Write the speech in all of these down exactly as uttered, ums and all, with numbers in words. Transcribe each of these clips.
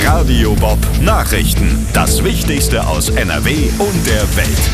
Radio Bob Nachrichten. Das Wichtigste aus N R W und der Welt.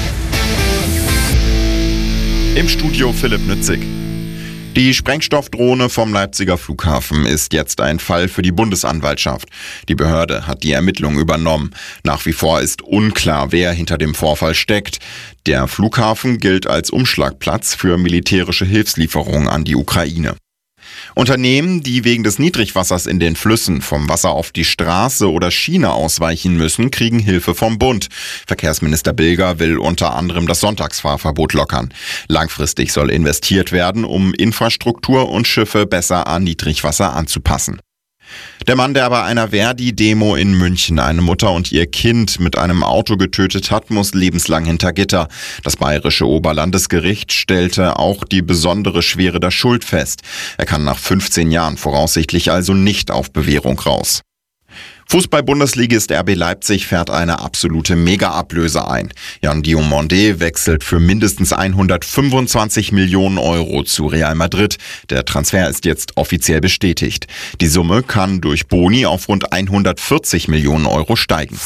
Im Studio Philipp Nützig. Die Sprengstoffdrohne vom Leipziger Flughafen ist jetzt ein Fall für die Bundesanwaltschaft. Die Behörde hat die Ermittlungen übernommen. Nach wie vor ist unklar, wer hinter dem Vorfall steckt. Der Flughafen gilt als Umschlagplatz für militärische Hilfslieferungen an die Ukraine. Unternehmen, die wegen des Niedrigwassers in den Flüssen vom Wasser auf die Straße oder Schiene ausweichen müssen, kriegen Hilfe vom Bund. Verkehrsminister Bilger will unter anderem das Sonntagsfahrverbot lockern. Langfristig soll investiert werden, um Infrastruktur und Schiffe besser an Niedrigwasser anzupassen. Der Mann, der bei einer Verdi-Demo in München eine Mutter und ihr Kind mit einem Auto getötet hat, muss lebenslang hinter Gitter. Das bayerische Oberlandesgericht stellte auch die besondere Schwere der Schuld fest. Er kann nach fünfzehn Jahren voraussichtlich also nicht auf Bewährung raus. Fußball-Bundesligist R B Leipzig fährt eine absolute Mega-Ablöse ein. Jan Diomande wechselt für mindestens hundertfünfundzwanzig Millionen Euro zu Real Madrid. Der Transfer ist jetzt offiziell bestätigt. Die Summe kann durch Boni auf rund hundertvierzig Millionen Euro steigen.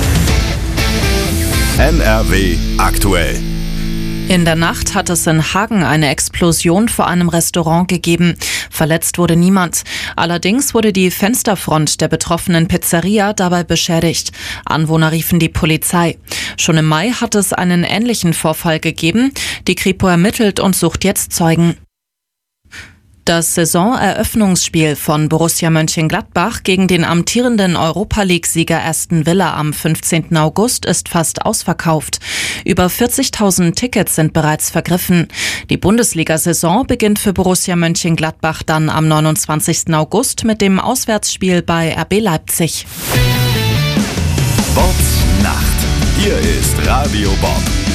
N R W aktuell. In der Nacht hat es in Hagen eine Explosion vor einem Restaurant gegeben. Verletzt wurde niemand. Allerdings wurde die Fensterfront der betroffenen Pizzeria dabei beschädigt. Anwohner riefen die Polizei. Schon im Mai hat es einen ähnlichen Vorfall gegeben. Die Kripo ermittelt und sucht jetzt Zeugen. Das Saisoneröffnungsspiel von Borussia Mönchengladbach gegen den amtierenden Europa-League-Sieger Aston Villa am fünfzehnten August ist fast ausverkauft. Über vierzigtausend Tickets sind bereits vergriffen. Die Bundesliga-Saison beginnt für Borussia Mönchengladbach dann am neunundzwanzigsten August mit dem Auswärtsspiel bei R B Leipzig. Bobs Nacht. Hier ist Radio Bob.